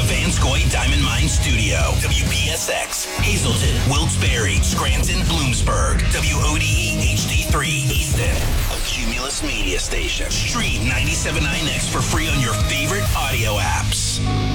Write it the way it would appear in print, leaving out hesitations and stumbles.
the Vanscoy Diamond Mine Studio. WPSX, Hazleton, Wilkes-Barre, Scranton, Bloomsburg. WODE HD3 Easton. A Cumulus media station. Stream 97.9X for free on your favorite audio apps.